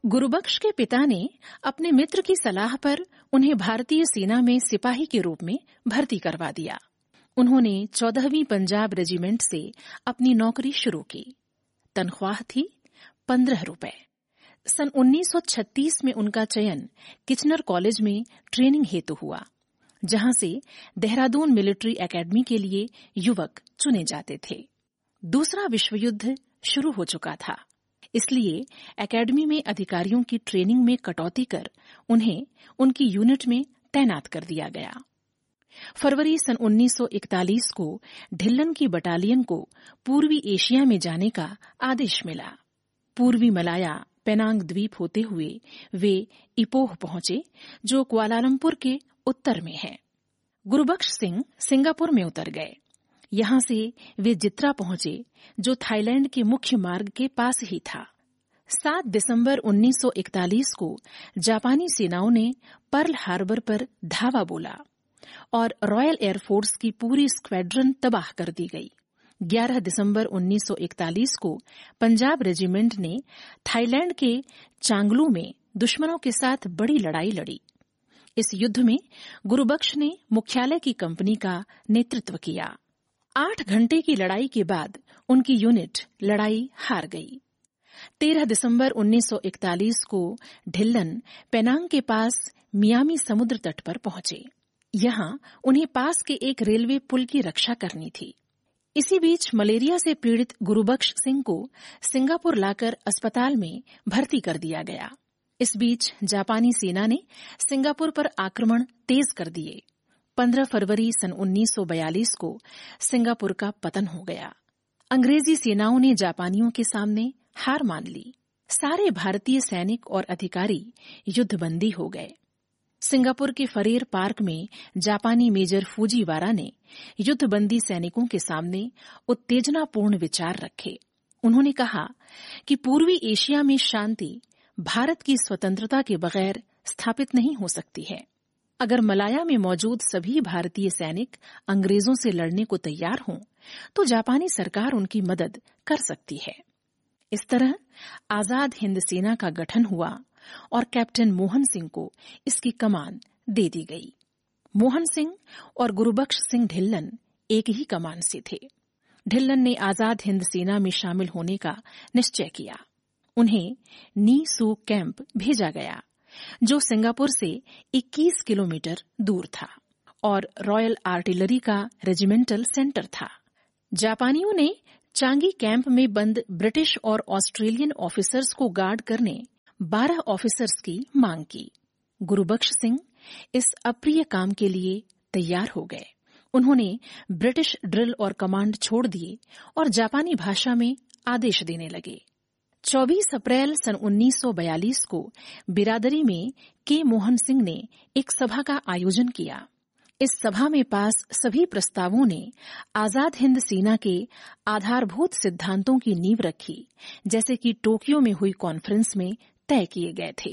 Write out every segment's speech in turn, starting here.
गुरुबख्श के पिता ने अपने मित्र की सलाह पर उन्हें भारतीय सेना में सिपाही के रूप में भर्ती करवा दिया। उन्होंने 14वीं पंजाब रेजिमेंट से अपनी नौकरी शुरू की। तनख्वाह थी 15 रुपए। सन 1936 में उनका चयन किचनर कॉलेज में ट्रेनिंग हेतु हुआ, जहां से देहरादून मिलिट्री एकेडमी के लिए युवक चुने जाते थे। दूसरा विश्व युद्ध शुरू हो चुका था, इसलिए एकेडमी में अधिकारियों की ट्रेनिंग में कटौती कर उन्हें उनकी यूनिट में तैनात कर दिया गया। फरवरी सन 1941 को ढिल्लन की बटालियन को पूर्वी एशिया में जाने का आदेश मिला। पूर्वी मलाया पेनांग द्वीप होते हुए वे इपोह पहुंचे, जो कुआलालंपुर के उत्तर में है। गुरुबख्श सिंह सिंगापुर में उतर गए। यहां से वे जित्रा पहुंचे, जो थाईलैंड के मुख्य मार्ग के पास ही था। 7 दिसंबर 1941 को जापानी सेनाओं ने पर्ल हार्बर पर धावा बोला और रॉयल एयरफोर्स की पूरी स्क्वाड्रन तबाह कर दी गई। 11 दिसंबर 1941 को पंजाब रेजिमेंट ने थाईलैंड के चांगलू में दुश्मनों के साथ बड़ी लड़ाई लड़ी। इस युद्ध में गुरुबख्श ने मुख्यालय की कंपनी का नेतृत्व किया। 8 घंटे की लड़ाई के बाद उनकी यूनिट लड़ाई हार गई। 13 दिसंबर 1941 को ढिल्लन पेनांग के पास मियामी समुद्र तट पर पहुंचे। यहां उन्हें पास के एक रेलवे पुल की रक्षा करनी थी। इसी बीच मलेरिया से पीड़ित गुरुबख्श सिंह को सिंगापुर लाकर अस्पताल में भर्ती कर दिया गया। इस बीच जापानी सेना ने सिंगापुर पर आक्रमण तेज कर दिए। 15 फरवरी सन 1942 को सिंगापुर का पतन हो गया। अंग्रेजी सेनाओं ने जापानियों के सामने हार मान ली। सारे भारतीय सैनिक और अधिकारी युद्धबंदी हो गए। सिंगापुर के फरेर पार्क में जापानी मेजर फूजीवारा ने युद्धबंदी सैनिकों के सामने उत्तेजनापूर्ण विचार रखे। उन्होंने कहा कि पूर्वी एशिया में शांति भारत की स्वतंत्रता के बगैर स्थापित नहीं हो सकती है। अगर मलाया में मौजूद सभी भारतीय सैनिक अंग्रेजों से लड़ने को तैयार हों, तो जापानी सरकार उनकी मदद कर सकती है। इस तरह आजाद हिंद सेना का गठन हुआ और कैप्टन मोहन सिंह को इसकी कमान दे दी गई। मोहन सिंह और गुरुबख्श सिंह ढिल्लन एक ही कमान से थे। ढिल्लन ने आजाद हिंद सेना में शामिल होने का निश्चय किया। उन्हें नी सू कैंप भेजा गया, जो सिंगापुर से 21 किलोमीटर दूर था और रॉयल आर्टिलरी का रेजिमेंटल सेंटर था। जापानियों ने चांगी कैंप में बंद ब्रिटिश और ऑस्ट्रेलियन ऑफिसर्स को गार्ड करने 12 ऑफिसर्स की मांग की। गुरुबख्श सिंह इस अप्रिय काम के लिए तैयार हो गए। उन्होंने ब्रिटिश ड्रिल और कमांड छोड़ दिए और जापानी भाषा में आदेश देने लगे। 24 अप्रैल सन 1942 को बिरादरी में के मोहन सिंह ने एक सभा का आयोजन किया। इस सभा में पास सभी प्रस्तावों ने आजाद हिंद सेना के आधारभूत सिद्धांतों की नींव रखी, जैसे कि टोक्यो में हुई कॉन्फ्रेंस में तय किए गए थे।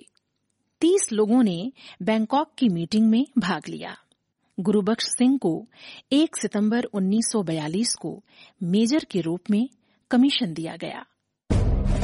30 लोगों ने बैंकॉक की मीटिंग में भाग लिया। गुरुबख्श सिंह को 1 सितंबर 1942 को मेजर के रूप में कमीशन दिया गया।